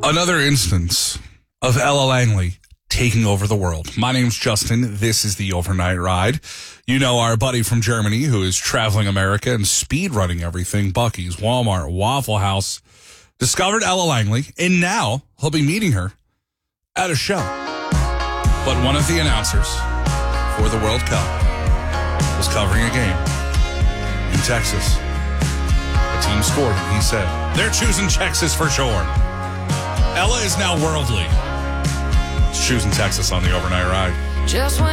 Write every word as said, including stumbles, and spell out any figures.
Another instance of Ella Langley taking over the world. My name's Justin. This is the Overnight Ride. You know our buddy from Germany who is traveling America and speed running everything. Buc-ee's, Walmart, Waffle House. Discovered Ella Langley, and now he'll be meeting her at a show. But one of the announcers for the World Cup was covering a game in Texas. A team scored, and he said, they're choosing Texas for sure. Ella is now worldly. She's choosing Texas on the Overnight Ride. Just when